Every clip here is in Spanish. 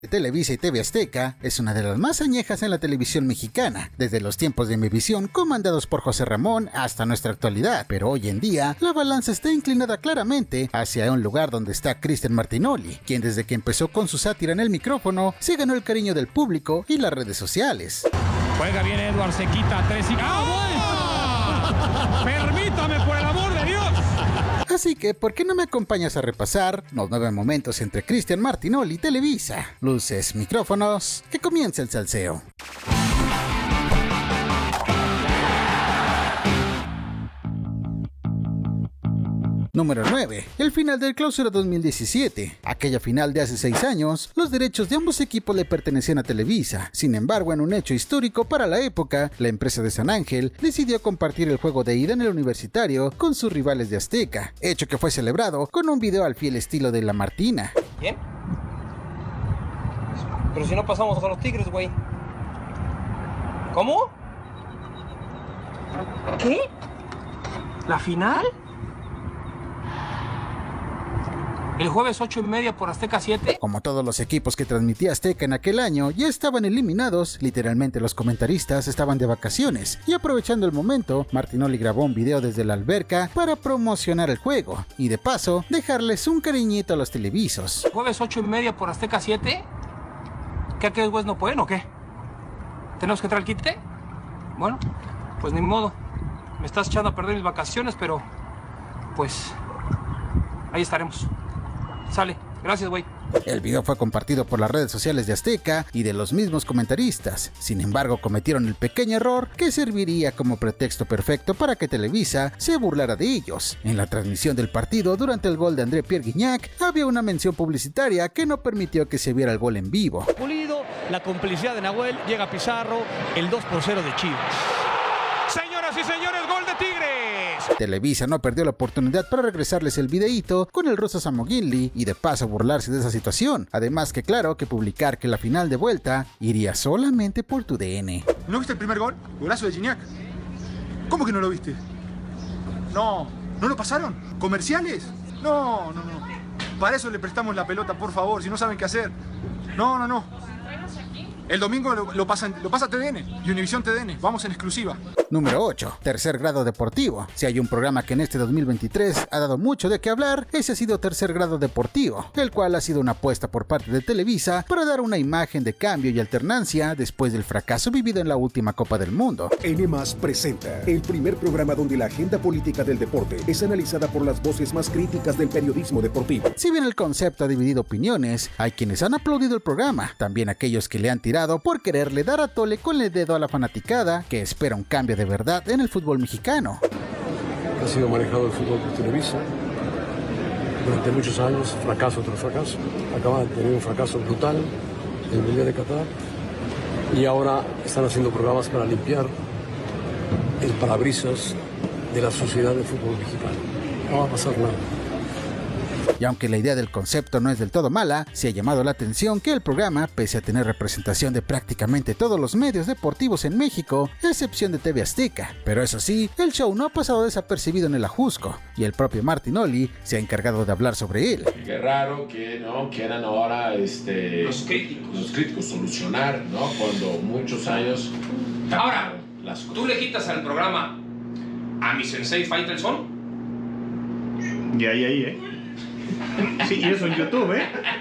Televisa y TV Azteca es una de las más añejas en la televisión mexicana, desde los tiempos de Mivisión comandados por José Ramón hasta nuestra actualidad, pero hoy en día la balanza está inclinada claramente hacia un lugar donde está Cristian Martinoli, quien desde que empezó con su sátira en el micrófono se ganó el cariño del público y las redes sociales. Juega bien Edward, se quita 3 y... ¡Ah, bueno! ¡Permítame, por el amor de Dios! Así que, ¿por qué no me acompañas a repasar los 9 momentos entre Cristian Martinoli y Televisa? Luces, micrófonos, que comience el salseo. Número 9. El final del Clausura 2017. Aquella final de hace 6 años, los derechos de ambos equipos le pertenecían a Televisa. Sin embargo, en un hecho histórico para la época, la empresa de San Ángel decidió compartir el juego de ida en el Universitario con sus rivales de Azteca, hecho que fue celebrado con un video al fiel estilo de La Martina. ¿Bien? Pero si no pasamos a los Tigres, güey. ¿Cómo? ¿Qué? ¿La final? El jueves 8:30 por Azteca 7. Como todos los equipos que transmitía Azteca en aquel año ya estaban eliminados, literalmente los comentaristas estaban de vacaciones, y aprovechando el momento, Martinoli grabó un video desde la alberca para promocionar el juego, y de paso, dejarles un cariñito a los televisos. Jueves 8:30 por Azteca 7. ¿Qué aquellos güeyes no pueden o qué? ¿Tenemos que entrar al quite? Bueno, pues ni modo. Me estás echando a perder mis vacaciones, pero... pues... ahí estaremos. Sale, gracias, güey. El video fue compartido por las redes sociales de Azteca y de los mismos comentaristas. Sin embargo, cometieron el pequeño error que serviría como pretexto perfecto para que Televisa se burlara de ellos. En la transmisión del partido, durante el gol de André Pierre Guignac, había una mención publicitaria que no permitió que se viera el gol en vivo. Pulido, la complicidad de Nahuel, llega Pizarro, el 2-0 de Chivas. Señoras y señores, gol de Tigres. Televisa no perdió la oportunidad para regresarles el videíto con el Rosa Samoginli y de paso burlarse de esa situación. Además que claro que publicar que la final de vuelta iría solamente por tu DN. ¿No viste el primer gol? Golazo de Gignac. ¿Cómo que no lo viste? No lo pasaron. ¿Comerciales? No. Para eso le prestamos la pelota, por favor, si no saben qué hacer. No. El domingo lo pasa TDN y Univisión TDN. Vamos en exclusiva. Número 8. Tercer grado deportivo. Si hay un programa que en este 2023 ha dado mucho de qué hablar, ese ha sido Tercer grado deportivo, el cual ha sido una apuesta por parte de Televisa para dar una imagen de cambio y alternancia después del fracaso vivido en la última Copa del Mundo. N+ presenta el primer programa donde la agenda política del deporte es analizada por las voces más críticas del periodismo deportivo. Si bien el concepto ha dividido opiniones, hay quienes han aplaudido el programa, también aquellos que le han tirado por quererle dar a tole con el dedo a la fanaticada que espera un cambio de verdad en el fútbol mexicano. Ha sido manejado el fútbol por Televisa durante muchos años, fracaso tras fracaso. Acaban de tener un fracaso brutal en el Mundial de Qatar y ahora están haciendo programas para limpiar el parabrisas de la sociedad del fútbol mexicano. No va a pasar nada. Y aunque la idea del concepto no es del todo mala, se ha llamado la atención que el programa, pese a tener representación de prácticamente todos los medios deportivos en México, a excepción de TV Azteca. Pero eso sí, el show no ha pasado desapercibido en el Ajusco, y el propio Martinoli se ha encargado de hablar sobre él. Qué raro que no quieran ahora los críticos solucionar, ¿no? Cuando muchos años... Ahora, ¿tú le quitas al programa a mi sensei Faitelson? Y ahí, Sí, y eso en YouTube,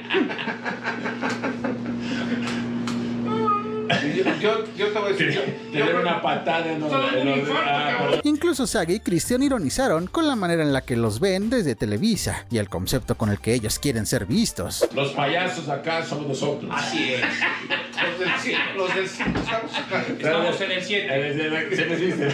Yo te voy a decir, tener una patada en Incluso Saga y Cristian ironizaron con la manera en la que los ven desde Televisa y el concepto con el que ellos quieren ser vistos. Los payasos acá somos nosotros. Así es. Los del estamos en el 7.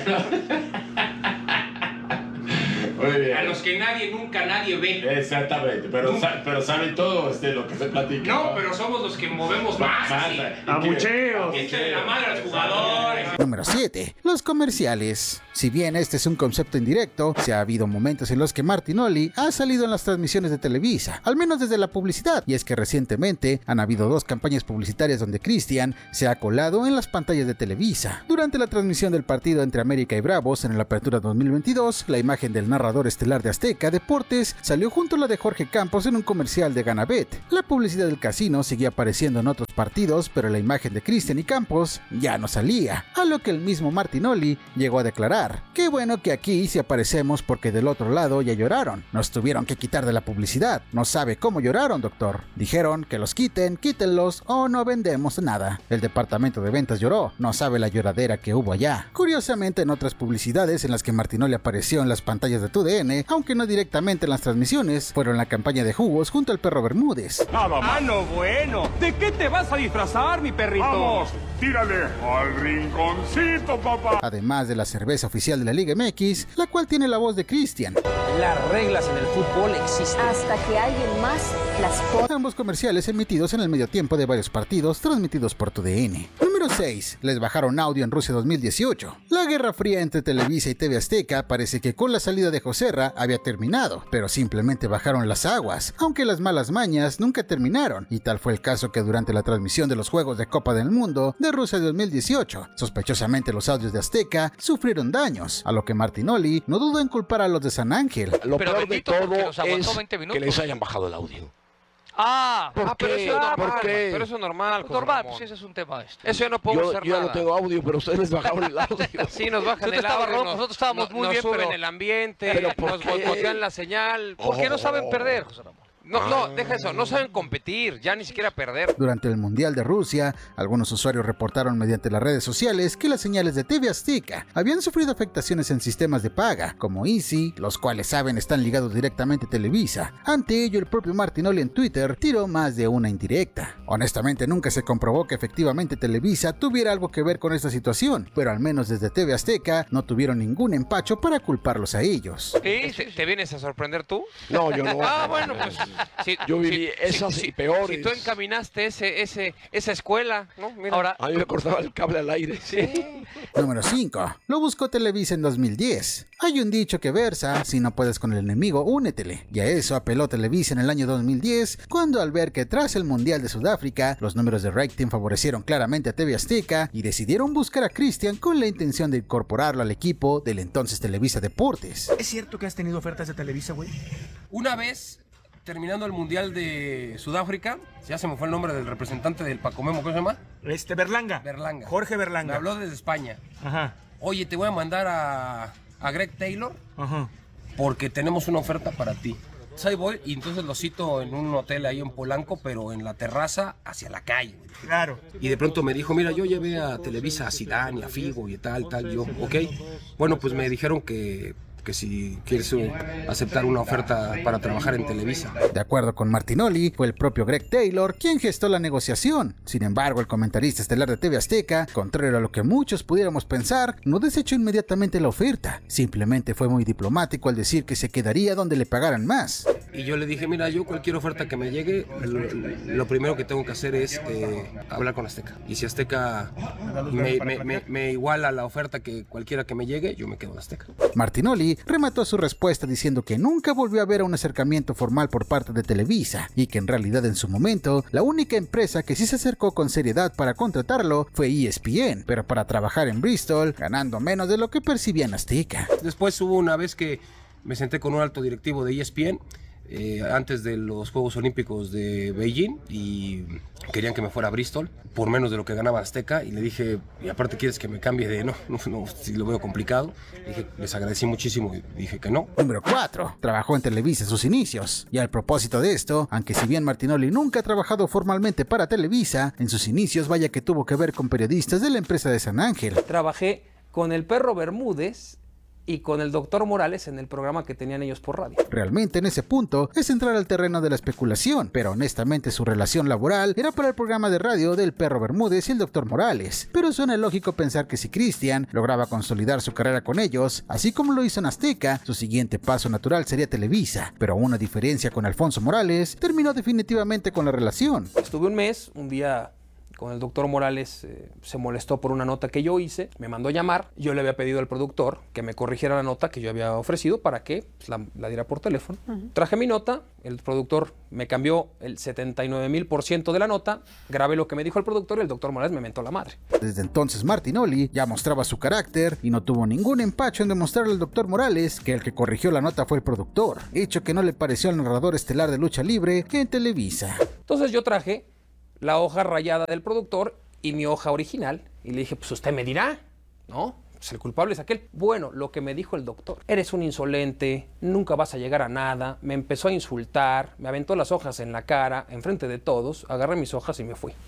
Muy bien. A los que nunca nadie ve. Exactamente, pero saben todo lo que se platica. No, pero somos los que movemos más. Abucheos. Échale la madre a los jugadores. Número 7. Los comerciales. Si bien este es un concepto indirecto, se ha habido momentos en los que Martinoli ha salido en las transmisiones de Televisa, al menos desde la publicidad, y es que recientemente han habido 2 campañas publicitarias donde Cristian se ha colado en las pantallas de Televisa. Durante la transmisión del partido entre América y Bravos en la Apertura 2022, la imagen del narrador presentador estelar de Azteca Deportes salió junto a la de Jorge Campos en un comercial de Ganabet. La publicidad del casino seguía apareciendo en otros partidos, pero la imagen de Cristian y Campos ya no salía, a lo que el mismo Martinoli llegó a declarar: qué bueno que aquí sí aparecemos porque del otro lado ya lloraron, nos tuvieron que quitar de la publicidad, no sabe cómo lloraron, doctor. Dijeron que los quiten, quítenlos o no vendemos nada. El departamento de ventas lloró, no sabe la lloradera que hubo allá. Curiosamente, en otras publicidades en las que Martinoli apareció en las pantallas de TUDN, aunque no directamente en las transmisiones, fueron la campaña de jugos junto al perro Bermúdez. Ah, no, bueno. ¿De qué te vas a disfrazar, mi perrito? Vamos, tírale al rinconcito, papá. Además de la cerveza oficial de la Liga MX, la cual tiene la voz de Cristian. Las reglas en el fútbol existen hasta que alguien más las pone. Ambos comerciales emitidos en el medio tiempo de varios partidos transmitidos por TUDN. Número 6. Les bajaron audio en Rusia 2018. La guerra fría entre Televisa y TV Azteca parece que con la salida de Joserra había terminado, pero simplemente bajaron las aguas, aunque las malas mañas nunca terminaron, y tal fue el caso que durante la transmisión de los Juegos de Copa del Mundo de Rusia 2018, sospechosamente los audios de Azteca sufrieron daños, a lo que Martinoli no dudó en culpar a los de San Ángel. Lo peor de todo es que les hayan bajado el audio. ¿Por qué? Pero eso es normal. Normal, pues ese es un tema. Eso yo no puedo hacer nada. Yo nada. no tengo audio, pero ustedes les bajaron el audio. Sí, nos bajan el audio. Nosotros estábamos muy bien, pero en el ambiente, nos boicotean la señal. ¿Por qué no saben perder, José Ramón? No, deja eso, no saben competir, ya ni siquiera perder. Durante el Mundial de Rusia, algunos usuarios reportaron mediante las redes sociales que las señales de TV Azteca habían sufrido afectaciones en sistemas de paga, como Easy, los cuales saben están ligados directamente a Televisa. Ante ello, el propio Martinoli en Twitter tiró más de una indirecta. Honestamente, nunca se comprobó que efectivamente Televisa tuviera algo que ver con esta situación, pero al menos desde TV Azteca no tuvieron ningún empacho para culparlos a ellos. ¿Sí? ¿Te vienes a sorprender tú? No, yo no. Bueno, pues... yo viví esas y peores. Si tú encaminaste esa escuela, ¿no? Mira. Ahora, a mí me cortaba el cable al aire. Sí. Número 5. Lo buscó Televisa en 2010. Hay un dicho que versa: si no puedes con el enemigo, únetele. Y a eso apeló Televisa en el año 2010, cuando al ver que tras el Mundial de Sudáfrica, los números de rating favorecieron claramente a TV Azteca y decidieron buscar a Cristian con la intención de incorporarlo al equipo del entonces Televisa Deportes. ¿Es cierto que has tenido ofertas de Televisa, güey? Una vez, terminando el Mundial de Sudáfrica, ya se me fue el nombre del representante del Pacomemo, ¿cómo se llama? Berlanga. Jorge Berlanga. Me habló desde España. Ajá. Oye, te voy a mandar a Greg Taylor. Ajá. Porque tenemos una oferta para ti. Entonces ahí voy y entonces lo cito en un hotel ahí en Polanco, pero en la terraza hacia la calle. Claro. Y de pronto me dijo, mira, yo llevé a Televisa a Zidane y a Figo y tal. Yo, ok. Bueno, pues me dijeron que si quieres aceptar una oferta para trabajar en Televisa. De acuerdo con Martinoli, fue el propio Greg Taylor quien gestó la negociación. Sin embargo, el comentarista estelar de TV Azteca, contrario a lo que muchos pudiéramos pensar, no desechó inmediatamente la oferta. Simplemente fue muy diplomático al decir que se quedaría donde le pagaran más. Y yo le dije, mira, yo cualquier oferta que me llegue, lo primero que tengo que hacer es hablar con Azteca. Y si Azteca me iguala la oferta que cualquiera que me llegue, yo me quedo en Azteca. Martinoli remató su respuesta diciendo que nunca volvió a ver un acercamiento formal por parte de Televisa y que en realidad en su momento la única empresa que sí se acercó con seriedad para contratarlo fue ESPN, pero para trabajar en Bristol ganando menos de lo que percibía en Azteca. Después hubo una vez que me senté con un alto directivo de ESPN antes de los Juegos Olímpicos de Beijing y querían que me fuera a Bristol por menos de lo que ganaba Azteca y le dije, y aparte quieres que me cambie de no, si lo veo complicado. Dije, les agradecí muchísimo y dije que no. Número 4. Trabajó en Televisa en sus inicios. Y al propósito de esto, aunque si bien Martinoli nunca ha trabajado formalmente para Televisa, en sus inicios vaya que tuvo que ver con periodistas de la empresa de San Ángel. Trabajé con el perro Bermúdez y con el doctor Morales en el programa que tenían ellos por radio. Realmente en ese punto es entrar al terreno de la especulación, pero honestamente su relación laboral era para el programa de radio del perro Bermúdez y el doctor Morales. Pero suena lógico pensar que si Cristian lograba consolidar su carrera con ellos, así como lo hizo en Azteca, su siguiente paso natural sería Televisa. Pero una diferencia con Alfonso Morales terminó definitivamente con la relación. Estuve un mes, un día con el doctor Morales se molestó por una nota que yo hice, me mandó llamar, yo le había pedido al productor que me corrigiera la nota que yo había ofrecido para que pues, la diera por teléfono. Traje mi nota, el productor me cambió el 79,000% de la nota, grabé lo que me dijo el productor y el doctor Morales me mentó la madre. Desde entonces Martinoli ya mostraba su carácter y no tuvo ningún empacho en demostrarle al doctor Morales que el que corrigió la nota fue el productor, hecho que no le pareció al narrador estelar de lucha libre que en Televisa. Entonces yo traje la hoja rayada del productor y mi hoja original y le dije, pues usted me dirá, ¿no? Pues el culpable es aquel. Bueno, lo que me dijo el doctor, eres un insolente, nunca vas a llegar a nada, me empezó a insultar, me aventó las hojas en la cara, enfrente de todos, agarré mis hojas y me fui.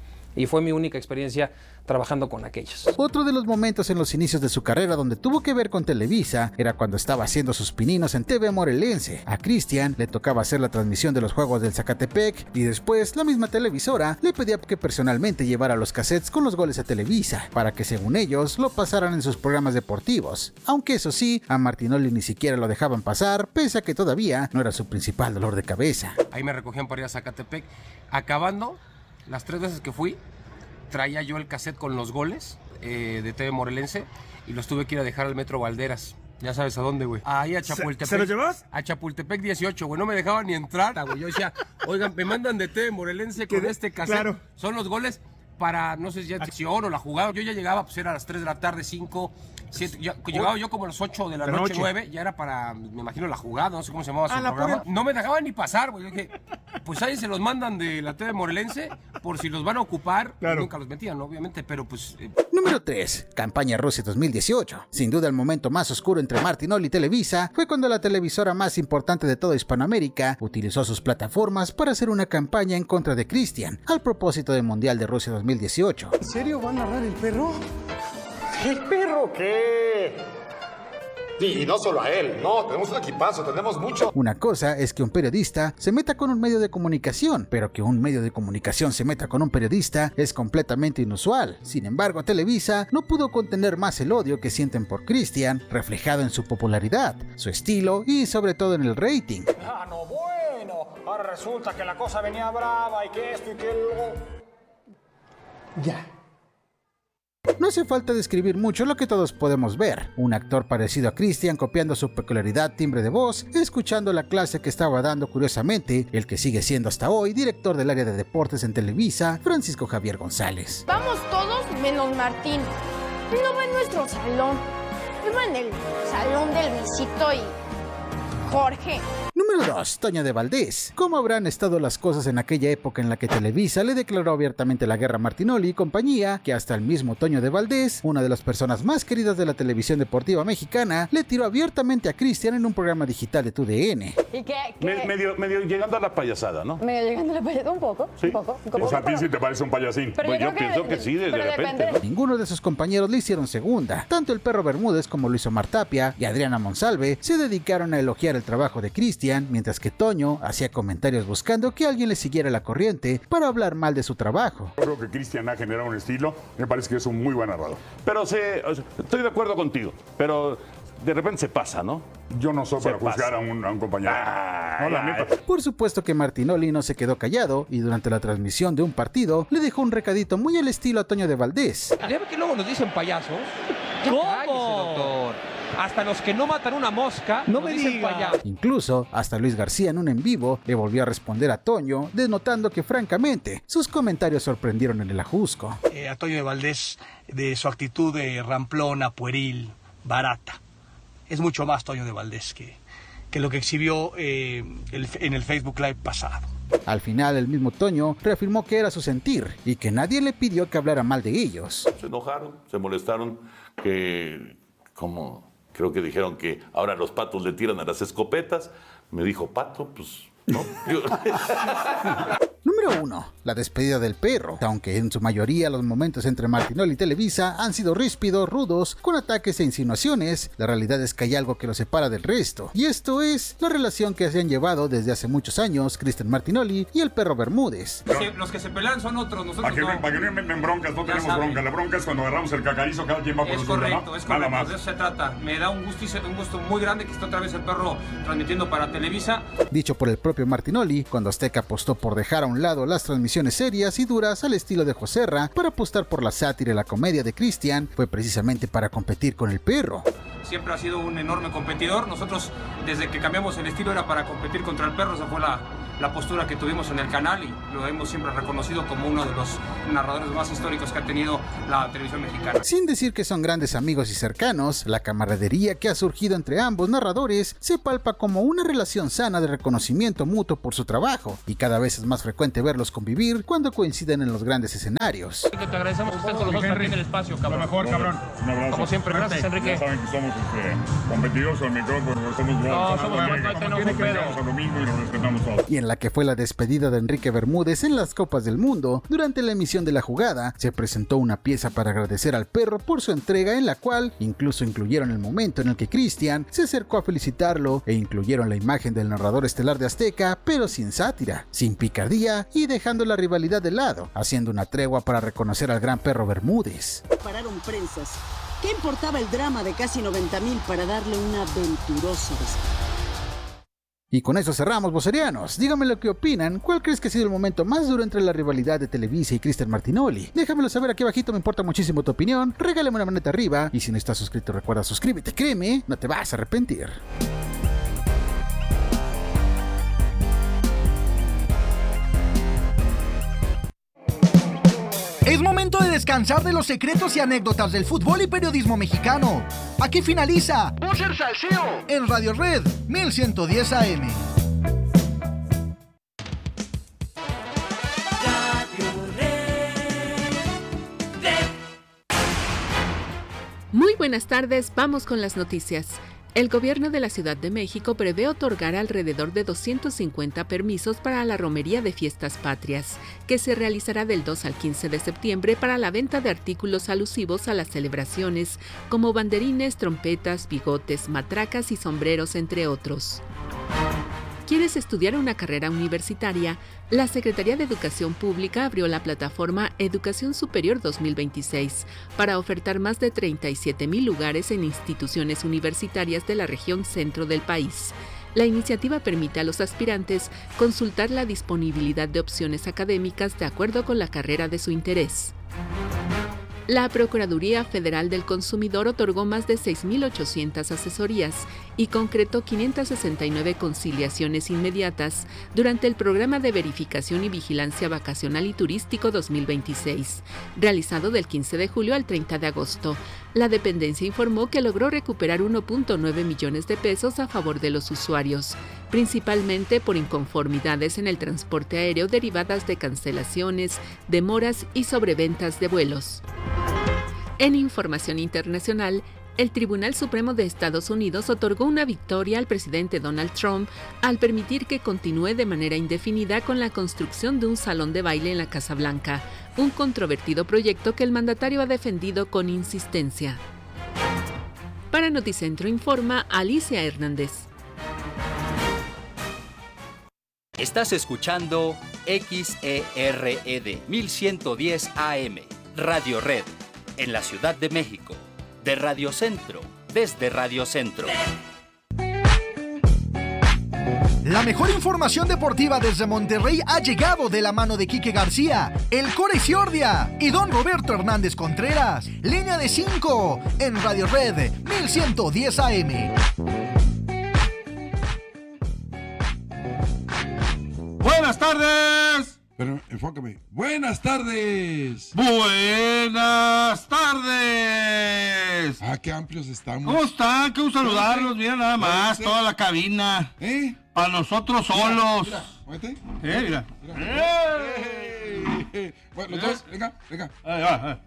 Y fue mi única experiencia trabajando con aquellos. Otro de los momentos en los inicios de su carrera donde tuvo que ver con Televisa era cuando estaba haciendo sus pininos en TV Morelense. A Cristian le tocaba hacer la transmisión de los juegos del Zacatepec y después la misma televisora le pedía que personalmente llevara los cassettes con los goles a Televisa para que según ellos lo pasaran en sus programas deportivos. Aunque eso sí, a Martinoli ni siquiera lo dejaban pasar, pese a que todavía no era su principal dolor de cabeza. Ahí me recogían para ir a Zacatepec. Acabando, las 3 veces que fui, traía yo el cassette con los goles de TV Morelense y los tuve que ir a dejar al Metro Valderas. Ya sabes a dónde, güey. Ahí a Chapultepec. ¿Se los llevas? A Chapultepec 18, güey. No me dejaban ni entrar, güey. Yo decía, oigan, me mandan de TV Morelense con este cassette. Claro. Son los goles para, no sé si ya acción o la jugada. Yo ya llegaba, pues era a las 3 de la tarde, 5, 7. Llegaba yo como a las 8 de la noche, 9. Ya era para, me imagino, la jugada. No sé cómo se llamaba su programa. No me dejaban ni pasar, güey. Yo dije, pues ahí se los mandan de la TV Morelense por si los van a ocupar. Claro. Nunca los metían, obviamente, pero pues... Número 3. Campaña Rusia 2018. Sin duda el momento más oscuro entre Martinoli y Televisa fue cuando la televisora más importante de toda Hispanoamérica utilizó sus plataformas para hacer una campaña en contra de Cristian al propósito del Mundial de Rusia 2018. ¿En serio va a narrar el perro? ¿El perro qué? Y no solo a él, no, tenemos un equipazo, tenemos mucho. Una cosa es que un periodista se meta con un medio de comunicación, pero que un medio de comunicación se meta con un periodista es completamente inusual. Sin embargo, Televisa no pudo contener más el odio que sienten por Cristian, reflejado en su popularidad, su estilo y sobre todo en el rating. Ah, no, bueno, ahora resulta que la cosa venía brava y que esto y que lo... Ya. No hace falta describir mucho lo que todos podemos ver. Un actor parecido a Cristian copiando su peculiaridad timbre de voz, escuchando la clase que estaba dando curiosamente el que sigue siendo hasta hoy director del área de deportes en Televisa, Francisco Javier González. Vamos todos menos Martín. No va en nuestro salón. Él va en el salón de Luisito y Jorge. Número 2. Toño de Valdés. ¿Cómo habrán estado las cosas en aquella época en la que Televisa le declaró abiertamente la guerra a Martinoli y compañía, que hasta el mismo Toño de Valdés, una de las personas más queridas de la televisión deportiva mexicana, le tiró abiertamente a Cristian en un programa digital de TUDN? ¿Y qué? Medio llegando a la payasada, ¿no? Medio llegando a la payasada, un poco. Sí. Un poco. O sea, a ti sí te parece un payasín. Pues yo pienso que sí, de repente. ¿no? Ninguno de sus compañeros le hicieron segunda. Tanto el Perro Bermúdez como Luis Omar Tapia y Adriana Monsalve se dedicaron a elogiar el trabajo de Cristian, mientras que Toño hacía comentarios buscando que alguien le siguiera la corriente para hablar mal de su trabajo. Yo creo que Cristian ha generado un estilo, me parece que es un muy buen narrador. Pero estoy de acuerdo contigo, pero de repente se pasa, ¿no? Yo no soy para juzgar a un compañero. No, la neta. Por supuesto que Martinoli no se quedó callado y durante la transmisión de un partido le dejó un recadito muy al estilo a Toño de Valdés. ¿Ya ve que luego nos dicen payasos? ¿Cómo? Cállese, doctor. Hasta los que no matan una mosca no me dicen payaso. Incluso hasta Luis García en un en vivo le volvió a responder a Toño, denotando que francamente sus comentarios sorprendieron en el ajusco. A Toño de Valdés, de su actitud de ramplona, pueril, barata. Es mucho más Toño de Valdés que lo que exhibió en el Facebook Live pasado. Al final el mismo Toño reafirmó que era su sentir y que nadie le pidió que hablara mal de ellos. Se enojaron, se molestaron, creo que dijeron que ahora los patos le tiran a las escopetas. Me dijo, pato, pues no. Número 1. La despedida del perro. Aunque en su mayoría los momentos entre Martinoli y Televisa han sido ríspidos, rudos, con ataques e insinuaciones, la realidad es que hay algo que los separa del resto. Y esto es la relación que se han llevado desde hace muchos años Cristian Martinoli y el Perro Bermúdez. Los que se pelean son otros, nosotros para que no inventen broncas, no tenemos bronca. La bronca es cuando agarramos el cacarizo, cada quien va por su lado. Es correcto, nada más. De eso se trata. Me da un gusto muy grande que esté otra vez el perro transmitiendo para Televisa. Dicho por el propio Martinoli, cuando Azteca apostó por dejar a un lado lado las transmisiones serias y duras al estilo de Joserra para apostar por la sátira y la comedia de Cristian, fue precisamente para competir con el perro. Siempre ha sido un enorme competidor. Nosotros, desde que cambiamos el estilo, era para competir contra el perro. Esa fue la postura que tuvimos en el canal y lo hemos siempre reconocido como uno de los narradores más históricos que ha tenido la televisión mexicana. Sin decir que son grandes amigos y cercanos, la camaradería que ha surgido entre ambos narradores se palpa como una relación sana de reconocimiento mutuo por su trabajo, y cada vez es más frecuente verlos convivir cuando coinciden en los grandes escenarios. Te agradecemos que estés con nosotros aquí en el espacio, cabrón. Lo mejor, cabrón. Un abrazo. Como siempre, gracias, Enrique. Ya saben que somos competitivos con el micrófono, somos a domingo y nos respetamos todos. Y en la que fue la despedida de Enrique Bermúdez en las Copas del Mundo, durante la emisión de la jugada, se presentó una pieza para agradecer al perro por su entrega, en la cual incluso incluyeron el momento en el que Cristian se acercó a felicitarlo e incluyeron la imagen del narrador estelar de Azteca, pero sin sátira, sin picardía y dejando la rivalidad de lado, haciendo una tregua para reconocer al gran perro Bermúdez. Pararon prensas. ¿Qué importaba el drama de casi 90,000 para darle una aventurosa despedida? Y con eso cerramos, vocerianos. Díganme lo que opinan. ¿Cuál crees que ha sido el momento más duro entre la rivalidad de Televisa y Cristian Martinoli? Déjamelo saber aquí abajito, me importa muchísimo tu opinión. Regálame una manita arriba. Y si no estás suscrito, recuerda suscríbete. Créeme, no te vas a arrepentir. Es momento de descansar de los secretos y anécdotas del fútbol y periodismo mexicano. Aquí finaliza Vocer Salseo en Radio Red 1110 AM. Muy buenas tardes, vamos con las noticias. El gobierno de la Ciudad de México prevé otorgar alrededor de 250 permisos para la romería de Fiestas Patrias, que se realizará del 2 al 15 de septiembre para la venta de artículos alusivos a las celebraciones, como banderines, trompetas, bigotes, matracas y sombreros, entre otros. ¿Quieres estudiar una carrera universitaria? La Secretaría de Educación Pública abrió la plataforma Educación Superior 2026 para ofertar más de 37,000 lugares en instituciones universitarias de la región centro del país. La iniciativa permite a los aspirantes consultar la disponibilidad de opciones académicas de acuerdo con la carrera de su interés. La Procuraduría Federal del Consumidor otorgó más de 6,800 asesorías y concretó 569 conciliaciones inmediatas durante el programa de verificación y vigilancia vacacional y turístico 2026, realizado del 15 de julio al 30 de agosto. La dependencia informó que logró recuperar 1.9 millones de pesos a favor de los usuarios, principalmente por inconformidades en el transporte aéreo derivadas de cancelaciones, demoras y sobreventas de vuelos. En información internacional, el Tribunal Supremo de Estados Unidos otorgó una victoria al presidente Donald Trump al permitir que continúe de manera indefinida con la construcción de un salón de baile en la Casa Blanca, un controvertido proyecto que el mandatario ha defendido con insistencia. Para Noticentro informa Alicia Hernández. Estás escuchando XERED 1110 AM, Radio Red, en la Ciudad de México. De Radio Centro, desde Radio Centro. La mejor información deportiva desde Monterrey ha llegado de la mano de Quique García, el Core Ciordia y don Roberto Hernández Contreras. Línea de 5 en Radio Red 1110 AM. Buenas tardes. Pero enfócame. Buenas tardes. Buenas tardes. Ah, qué amplios estamos. ¿Cómo están? Qué gusto saludarlos. Mira nada más, toda la cabina. Para nosotros solos. Mira, muévete. Mira. Bueno, los dos, venga. Ahí va.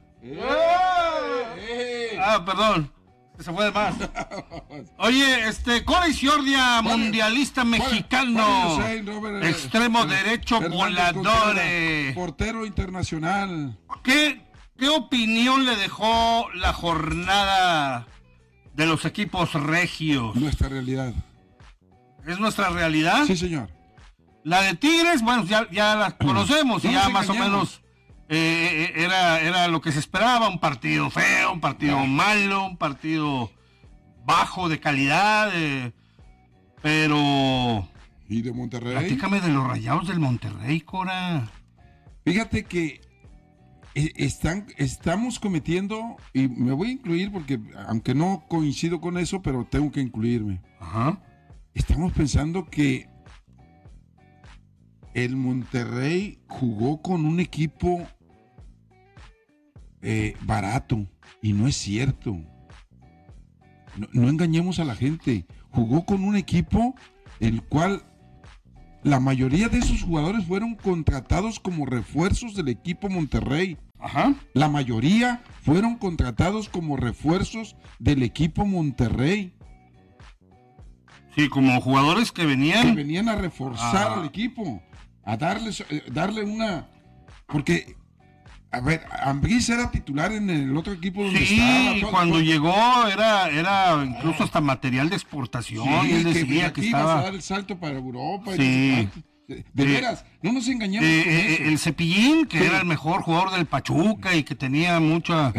Perdón. Se fue de más. Oye, Core Ciordia, mundialista mexicano, extremo derecho, volador, portero internacional. ¿Qué opinión le dejó la jornada de los equipos regios? Nuestra realidad. ¿Es nuestra realidad? Sí, señor. La de Tigres, bueno, ya la conocemos, y ya más o menos era lo que se esperaba, un partido feo, un partido malo, un partido bajo de calidad, pero ¿Y de Monterrey? Platícame de los Rayados del Monterrey, Cora. Fíjate que estamos cometiendo, y me voy a incluir porque, aunque no coincido con eso, pero tengo que incluirme. Ajá. Estamos pensando que el Monterrey jugó con un equipo barato, y no es cierto. No engañemos a la gente. Jugó con un equipo el cual la mayoría de esos jugadores fueron contratados como refuerzos del equipo Monterrey. Ajá. La mayoría fueron contratados como refuerzos del equipo Monterrey. Sí, como jugadores que venían a reforzar al equipo, a darle una... Porque, a ver, Ambriz era titular en el otro equipo donde estaba. Sí, cuando llegó era incluso hasta material de exportación. Sí, y él decía que ibas estaba... a dar el salto para Europa. Sí. De veras, no nos engañemos con eso. El Cepillín, que era el mejor jugador del Pachuca y que tenía mucha...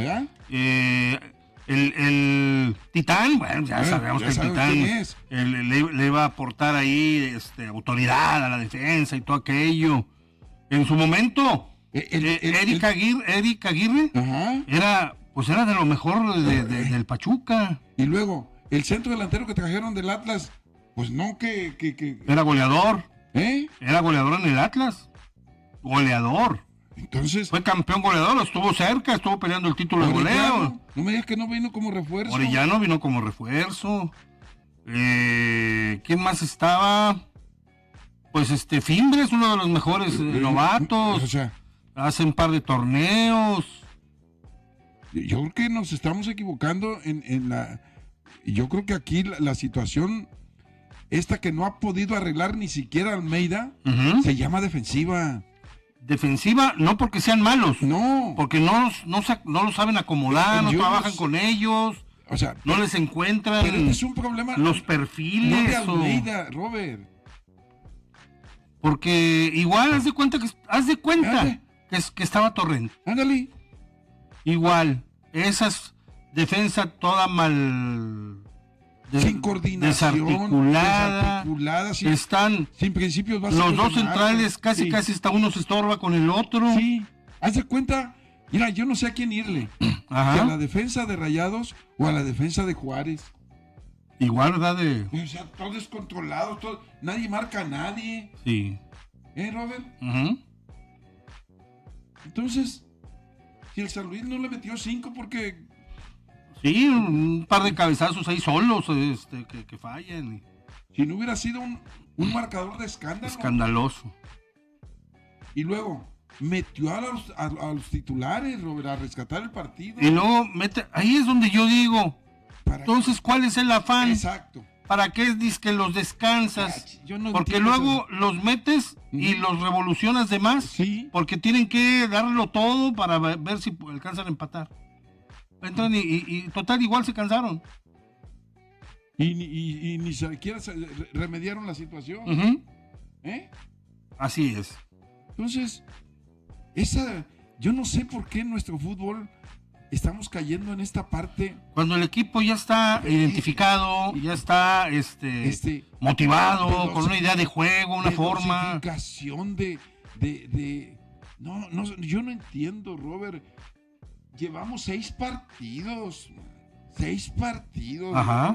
El Titán, bueno, ya sabemos que el Titán le iba a aportar ahí autoridad a la defensa y todo aquello. En su momento, Eric Aguirre era de lo mejor del Pachuca. Y luego, el centro delantero que trajeron del Atlas, pues no que... Era goleador. Era goleador en el Atlas. Goleador. Entonces... Fue campeón goleador, estuvo cerca, estuvo peleando el título de goleo. No me digas que no vino como refuerzo. Orellano vino como refuerzo. ¿Quién más estaba? Pues Fimbres, uno de los mejores novatos. O sea, hace un par de torneos. Yo creo que nos estamos equivocando en la... Yo creo que aquí la situación... Esta que no ha podido arreglar ni siquiera Almeida, se llama defensiva. Defensiva, no porque sean malos. No. Porque no lo saben acomodar, no trabajan con ellos. O sea, no les encuentran. Pero este es un problema. Los perfiles. No de Almeida, Robert. Porque igual, haz de cuenta que estaba Torrent. Ándale. Igual, esas defensa toda mal... sin coordinación, desarticulada, sin, están sin principios básicos. Los dos centrales casi hasta uno se estorba con el otro. Sí, haz de cuenta, mira, yo no sé a quién irle. Ajá. Si a la defensa de Rayados o a la defensa de Juárez. Igual, ¿verdad? O sea, todos descontrolados, nadie marca a nadie. Sí. Robert? Uh-huh. Entonces, si el San Luis no le metió 5 porque... Sí, un par de cabezazos ahí solos que fallan. Si no hubiera sido un marcador de escándalo. Escandaloso. Y luego metió a los titulares, Robert, a rescatar el partido. Y luego ahí es donde yo digo, entonces, ¿cuál es el afán? Exacto. ¿Para qué dices que los descansas? Porque luego los metes y los revolucionas de más. Sí. Porque tienen que darlo todo para ver si alcanzan a empatar. Entran y total igual se cansaron. Y ni siquiera remediaron la situación. Uh-huh. Así es. Entonces, yo no sé por qué en nuestro fútbol estamos cayendo en esta parte. Cuando el equipo ya está identificado, ya está motivado, con una idea de juego, una forma. No, yo no entiendo, Robert. Llevamos 6 partidos. 6 partidos. Ajá.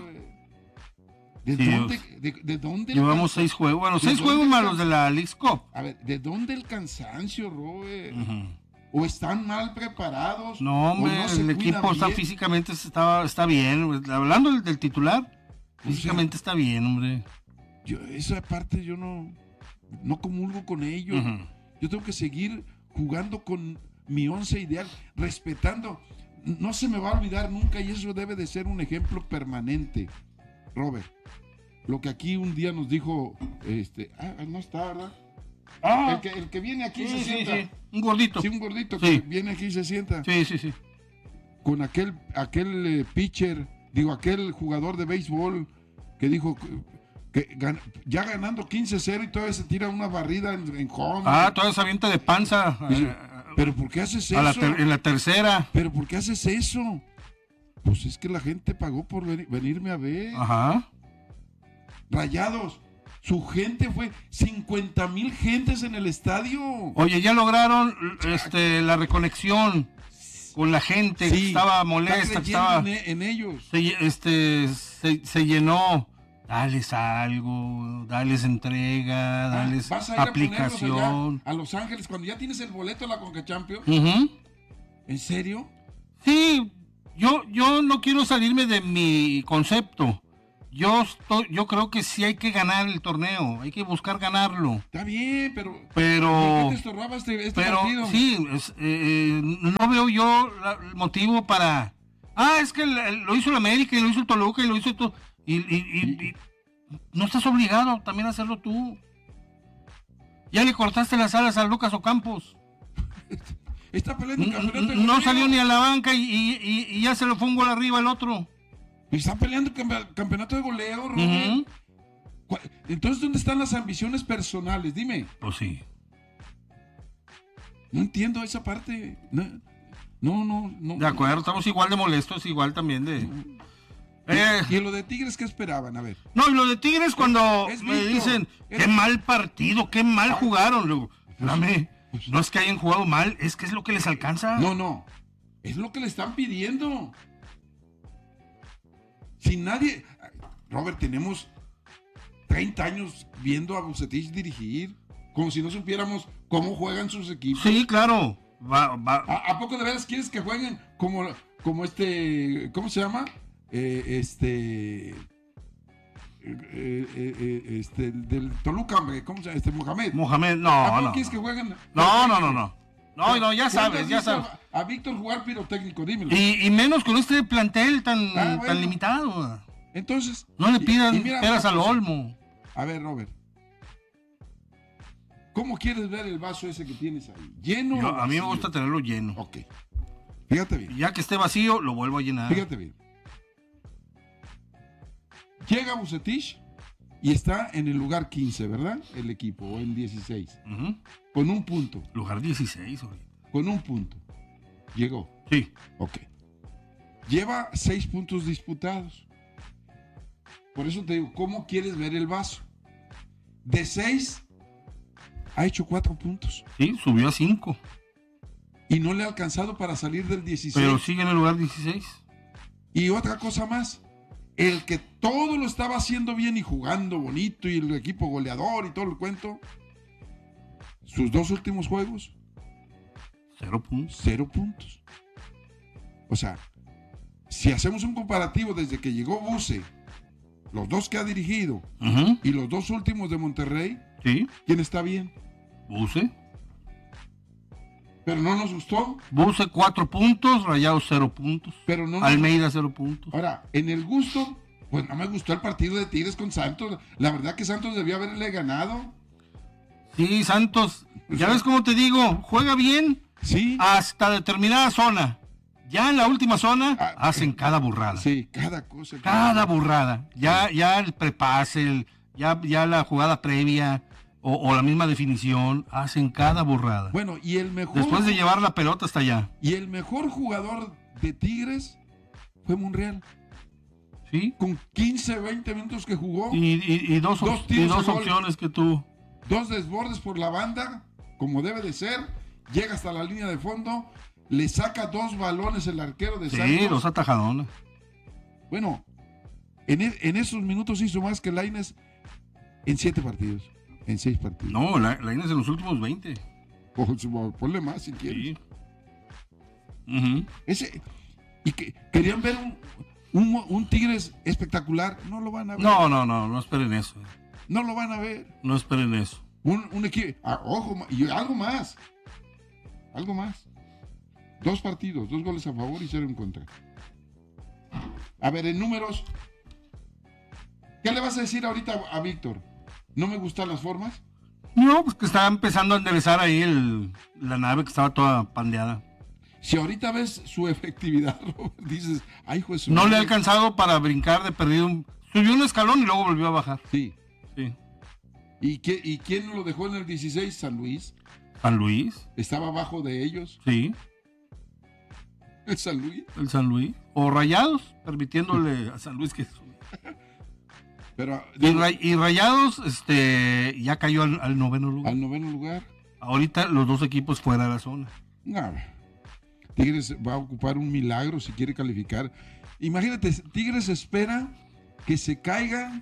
¿De dónde? Llevamos 6 juegos. Bueno, 6 juegos más los de la Leagues Cup. A ver, ¿de dónde el cansancio, Robert? Uh-huh. ¿O están mal preparados? No, hombre, el equipo físicamente está bien. Hablando del titular, físicamente está bien, hombre. Esa parte yo no comulgo con ellos. Uh-huh. Yo tengo que seguir jugando con mi 11 ideal, respetando. No se me va a olvidar nunca, y eso debe de ser un ejemplo permanente, Robert. Lo que aquí un día nos dijo, no está, ¿verdad? El que viene aquí se sienta. Sí. Un gordito. Sí, un gordito que viene aquí y se sienta. Sí. Con aquel pitcher, aquel jugador de béisbol que dijo que ya ganando 15-0 y todavía se tira una barrida en home. Todavía se avienta de panza. ¿Pero por qué haces eso? En la tercera. ¿Pero por qué haces eso? Pues es que la gente pagó por venirme a ver. Ajá. Rayados, Su gente fue 50,000 gentes en el estadio. Oye, ya lograron la reconexión con la gente, que estaba molesta, que estaba en ellos. Se llenó. Dales algo, dales entrega, dales ¿Vas a ir aplicación. A Los Ángeles cuando ya tienes el boleto a la Conca Champions? ¿En serio? Sí, yo no quiero salirme de mi concepto. Yo creo que sí hay que ganar el torneo, hay que buscar ganarlo. Está bien, pero ¿por qué te estorbaba este partido? Sí, no veo yo el motivo para... es que lo hizo el América y lo hizo el Toluca y lo hizo todo. Y no estás obligado también a hacerlo tú. Ya le cortaste las alas a Lucas Ocampos. Está peleando el campeonato de No goleo. salió ni a la banca y ya se lo fue un gol arriba el otro. Está peleando el campeonato de goleo, Robert. Entonces, ¿dónde están las ambiciones personales? Dime. Pues sí. No entiendo esa parte. No. De acuerdo, estamos igual de molestos, igual también de... ¿Y lo de Tigres qué esperaban? A ver. No, y lo de Tigres cuando me dicen, qué mal partido, qué mal jugaron. Luego, no es que hayan jugado mal, es que es lo que les alcanza. No. Es lo que le están pidiendo. Sin nadie... Robert, tenemos 30 años viendo a Vucetich dirigir, como si no supiéramos cómo juegan sus equipos. Sí, claro. ¿A poco de veras quieres que jueguen como ¿cómo se llama? Del Toluca, ¿cómo se llama? Mohamed, no. ¿Quieres que jueguen? No, ya sabes. A Víctor jugar pirotécnico, dímelo. Y menos con este plantel tan limitado. Entonces, no le pidan peras al olmo. A ver, Robert, ¿cómo quieres ver el vaso ese que tienes ahí? ¿Lleno o vacío? A mí me gusta tenerlo lleno. Ok. Fíjate bien. Ya que esté vacío, lo vuelvo a llenar. Fíjate bien. Llega Vucetich y está en el lugar 15, ¿verdad? El equipo, o en 16. Con un punto. Lugar 16 ahorita. Con un punto. Llegó. Sí. Ok. Lleva 6 puntos disputados. Por eso te digo, ¿cómo quieres ver el vaso? De 6, ha hecho 4 puntos. Sí, subió a 5. Y no le ha alcanzado para salir del 16. Pero sigue en el lugar 16. Y otra cosa más. El que todo lo estaba haciendo bien y jugando bonito y el equipo goleador y todo el cuento, sus 2 últimos juegos, 0 puntos. 0 puntos. O sea, si hacemos un comparativo desde que llegó Buce, los 2 que ha dirigido y los 2 últimos de Monterrey, ¿sí? ¿Quién está bien? Buce. Pero no nos gustó. Buce 4 puntos, Rayados 0 puntos. Pero no Almeida 0 puntos. Ahora, en el gusto, pues no me gustó el partido de Tigres con Santos. La verdad que Santos debió haberle ganado. Sí, Santos, ya ves cómo te digo, juega bien hasta determinada zona. Ya en la última zona hacen cada burrada. Sí, cada cosa. Cada burrada. Ya el prepase, ya la jugada previa o la misma definición, hacen cada burrada. Bueno, y el mejor... Después de llevar la pelota hasta allá. Y el mejor jugador de Tigres fue Monreal. Sí. Con 15, 20 minutos que jugó. Y dos opciones que tuvo. 2 desbordes por la banda, como debe de ser. Llega hasta la línea de fondo. Le saca 2 balones el arquero de Santos. Sí, 2 atajadones. Bueno, en esos minutos hizo más que Lainez en 7 partidos. En 6 partidos. No, Lainez en los últimos 20. Ponle más si quieres. Sí. Y que querían ver un Tigres espectacular. No lo van a ver. No esperen eso. No lo van a ver. No esperen eso. Un equipo. Ojo, y algo más. 2 partidos, 2 goles a favor y 0 en contra. A ver, en números, ¿qué le vas a decir ahorita a Víctor? ¿No me gustan las formas? No, pues que estaba empezando a enderezar ahí la nave que estaba toda pandeada. Si ahorita ves su efectividad, Robert, dices, ay, juez. No le ha alcanzado para brincar de perdido. Subió un escalón y luego volvió a bajar. Sí. ¿Y quién lo dejó en el 16? San Luis. ¿San Luis? ¿Estaba abajo de ellos? Sí. ¿El San Luis? El San Luis. O Rayados, permitiéndole a San Luis que... Pero, y Rayados ya cayó al noveno lugar. Al noveno lugar. Ahorita los dos equipos fuera de la zona. No, Tigres va a ocupar un milagro si quiere calificar. Imagínate, Tigres espera que se caigan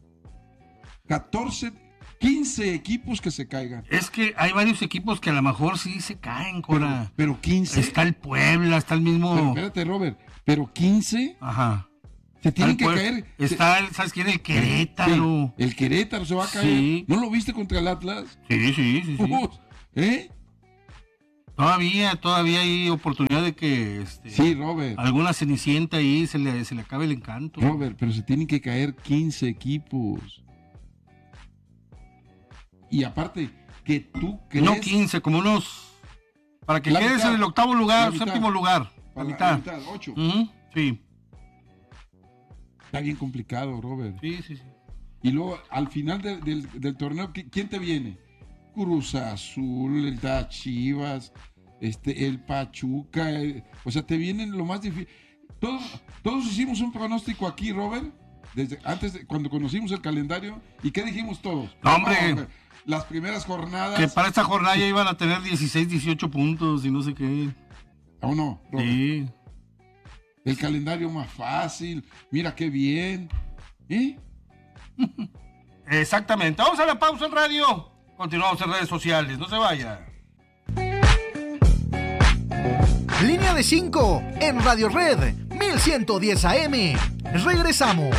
15 equipos que se caigan. Es que hay varios equipos que a lo mejor sí se caen, Cora. Pero 15. Está el Puebla, está el mismo. Pero espérate, Robert. Pero 15. Ajá. Se tienen que caer. ¿Sabes quién? El Querétaro. Sí, el Querétaro se va a caer. Sí. ¿No lo viste contra el Atlas? Sí. Todavía hay oportunidad de que sí, Robert. Alguna cenicienta ahí se le acabe el encanto. Robert, pero se tienen que caer 15 equipos. Y aparte, que tú crees... No 15, como unos... Para que quedes en el octavo lugar, séptimo lugar. La mitad. 8. Sí. Está bien complicado, Robert. Sí. Y luego, al final del torneo, ¿quién te viene? Cruz Azul, el Chivas, el Pachuca, o sea, te vienen lo más difícil. Todos hicimos un pronóstico aquí, Robert, desde antes cuando conocimos el calendario, ¿y qué dijimos todos? No, hombre, las primeras jornadas. Que para esta jornada ya iban a tener 16, 18 puntos y no sé qué. ¿O no, Robert? Sí. El calendario más fácil, mira qué bien. Exactamente. Vamos a la pausa en radio. Continuamos en redes sociales, no se vaya. Línea de 5 en Radio Red 1110 AM. Regresamos.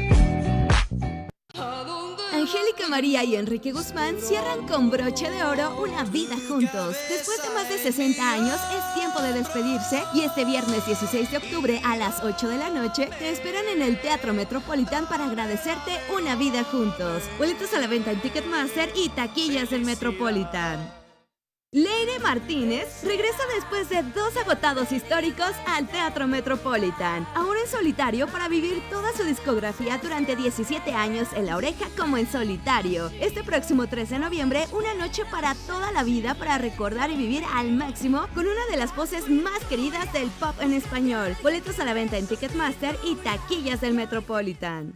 Angélica María y Enrique Guzmán cierran con broche de oro una vida juntos. Después de más de 60 años es tiempo de despedirse y este viernes 16 de octubre a las 8 de la noche te esperan en el Teatro Metropolitan para agradecerte una vida juntos. Boletos a la venta en Ticketmaster y taquillas del Metropolitan. Leire Martínez regresa después de 2 agotados históricos al Teatro Metropolitan, ahora en solitario para vivir toda su discografía durante 17 años en La Oreja como en solitario. Este próximo 3 de noviembre, una noche para toda la vida para recordar y vivir al máximo con una de las voces más queridas del pop en español. Boletos a la venta en Ticketmaster y taquillas del Metropolitan.